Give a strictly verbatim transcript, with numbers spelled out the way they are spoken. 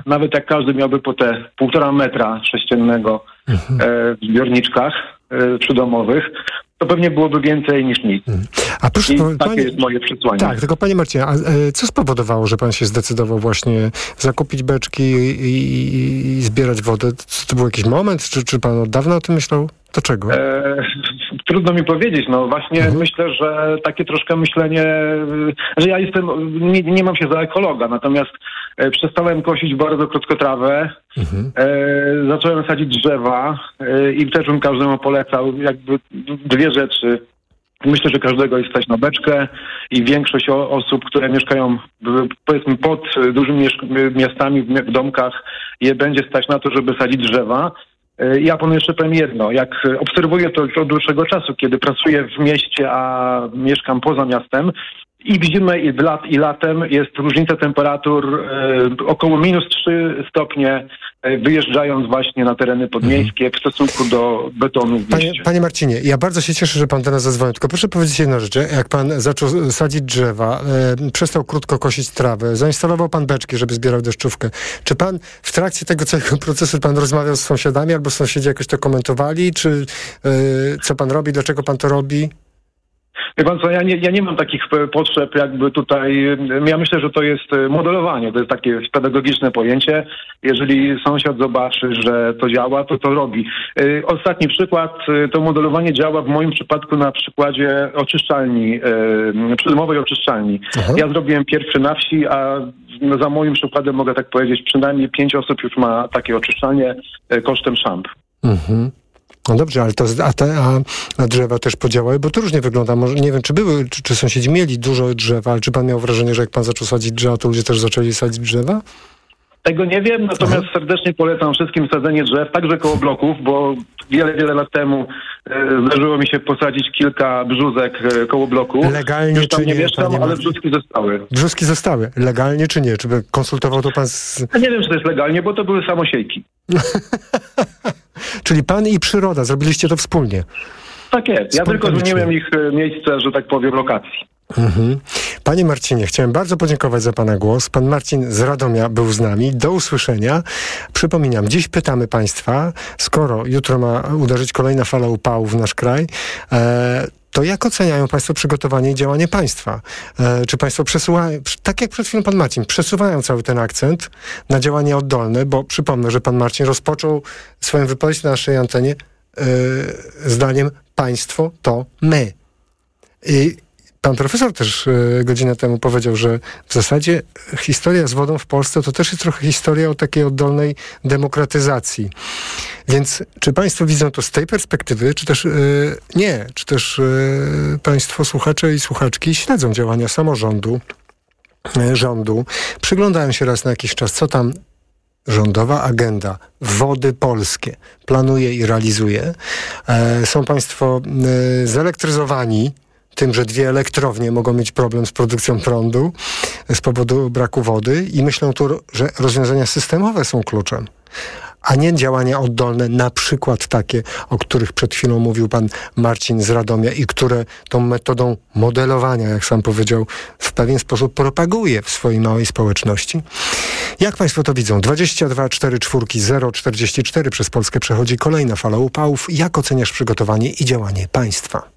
nawet jak każdy miałby po te półtora metra sześciennego mhm. e, w zbiorniczkach e, przydomowych, to pewnie byłoby więcej niż nic. Mhm. A proszę, I panie, takie jest moje przesłanie. Tak, tylko panie Marcinie, a e, co spowodowało, że pan się zdecydował właśnie zakupić beczki i, i, i zbierać wodę? Co to był jakiś moment? Czy, czy pan od dawna o tym myślał? Do czego? E, trudno mi powiedzieć. No właśnie mhm. myślę, że takie troszkę myślenie, że ja jestem, nie, nie mam się za ekologa, natomiast e, przestałem kosić bardzo krótkotrawę, mhm. e, zacząłem sadzić drzewa e, i też bym każdemu polecał jakby dwie rzeczy. Myślę, że każdego jest stać na beczkę i większość o, osób, które mieszkają powiedzmy pod dużymi miastami, w domkach, je będzie stać na to, żeby sadzić drzewa. Ja panu jeszcze powiem jedno. Jak obserwuję to już od dłuższego czasu, kiedy pracuję w mieście, a mieszkam poza miastem, i w zimę, i w lat, i latem jest różnica temperatur e, około minus trzy stopnie, e, wyjeżdżając właśnie na tereny podmiejskie w stosunku do betonu w Panie, mieście. panie Marcinie, ja bardzo się cieszę, że pan do nas zadzwonił. Tylko proszę powiedzieć jedną rzecz. Jak pan zaczął sadzić drzewa, e, przestał krótko kosić trawę, zainstalował pan beczki, żeby zbierał deszczówkę. Czy pan w trakcie tego całego procesu pan rozmawiał z sąsiadami, albo sąsiedzi jakoś to komentowali? Czy e, co pan robi, dlaczego pan to robi? Wie pan co, ja nie, ja nie mam takich potrzeb jakby tutaj, ja myślę, że to jest modelowanie, to jest takie pedagogiczne pojęcie. Jeżeli sąsiad zobaczy, że to działa, to to robi. Ostatni przykład, to modelowanie działa w moim przypadku na przykładzie oczyszczalni, przydomowej oczyszczalni. Aha. Ja zrobiłem pierwszy na wsi, a za moim przykładem mogę tak powiedzieć, przynajmniej pięć osób już ma takie oczyszczalnie kosztem szamp. Mhm. No dobrze, ale to, a, te, a, a drzewa też podziałały, bo to różnie wygląda. Może nie wiem, czy były, czy, czy sąsiedzi mieli dużo drzewa, ale czy pan miał wrażenie, że jak pan zaczął sadzić drzewa, to ludzie też zaczęli sadzić drzewa? Tego nie wiem, natomiast Aha. serdecznie polecam wszystkim sadzenie drzew, także koło bloków, bo wiele, wiele lat temu e, zdarzyło mi się posadzić kilka brzózek e, koło bloku. Legalnie Już tam czy nie nie? mieszkam, ale brzuski zostały. Brzuski zostały. Legalnie czy nie? Czy by konsultował to pan z... Ja nie wiem, czy to jest legalnie, bo to były samosiejki. Czyli pan i przyroda, zrobiliście to wspólnie. Tak jest. Ja tylko zmieniłem ich miejsce, że tak powiem, lokacji. Mhm. Panie Marcinie, chciałem bardzo podziękować za pana głos. Pan Marcin z Radomia był z nami. Do usłyszenia. Przypominam, dziś pytamy państwa, skoro jutro ma uderzyć kolejna fala upałów w nasz kraj, e, to jak oceniają państwo przygotowanie i działanie państwa? E, czy państwo przesuwają, tak jak przed chwilą pan Marcin, przesuwają cały ten akcent na działanie oddolne, bo przypomnę, że pan Marcin rozpoczął swoją wypowiedź na naszej antenie e, zdaniem państwo to my. I pan profesor też e, godzinę temu powiedział, że w zasadzie historia z wodą w Polsce to też jest trochę historia o takiej oddolnej demokratyzacji. Więc czy państwo widzą to z tej perspektywy, czy też e, nie, czy też e, państwo słuchacze i słuchaczki śledzą działania samorządu, e, rządu, przyglądają się raz na jakiś czas, co tam rządowa agenda Wody Polskie planuje i realizuje. E, są państwo e, zelektryzowani tym, że dwie elektrownie mogą mieć problem z produkcją prądu z powodu braku wody i myślą tu, że rozwiązania systemowe są kluczem, a nie działania oddolne, na przykład takie, o których przed chwilą mówił pan Marcin z Radomia i które tą metodą modelowania, jak sam powiedział, w pewien sposób propaguje w swojej małej społeczności. Jak państwo to widzą? dwadzieścia dwa czterdzieści cztery zero czterdzieści cztery przez Polskę przechodzi kolejna fala upałów. Jak oceniasz przygotowanie i działanie państwa?